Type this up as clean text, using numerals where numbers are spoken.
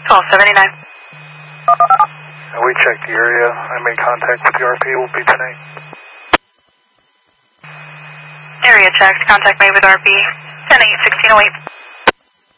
1279. We checked the area. I made contact with the RP. Will be 10-8. Area checked. Contact made with RP. 10-8, 1608.